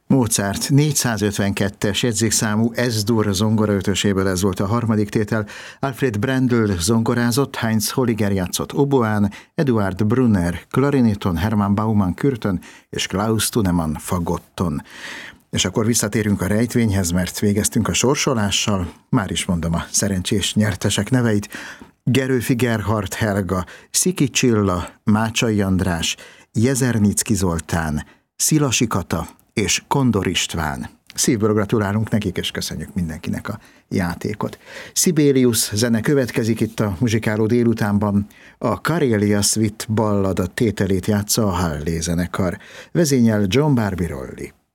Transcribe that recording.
Mozart 452-es jegyzékszámú S-dur zongoraötöséből ez volt a harmadik tétel. Alfred Brendel zongorázott, Heinz Holliger játszott oboán, Eduard Brunner klarinéton, Hermann Baumann kürtön és Klaus Thunemann fagotton. És akkor visszatérünk a rejtvényhez, mert végeztünk a sorsolással. Már is mondom a szerencsés nyertesek neveit. Gerőfi Gerhard Helga, Sziki Csilla, Mácsai András, Jezernicki Zoltán, Szilasi Kata és Kondor István. Szívből gratulálunk nekik, és köszönjük mindenkinek a játékot. Sibelius zene következik itt a Muzsikáló délutánban. A Karélia Suite ballada tételét játsza a Hallé zenekar. Vezényel John Barbirolli.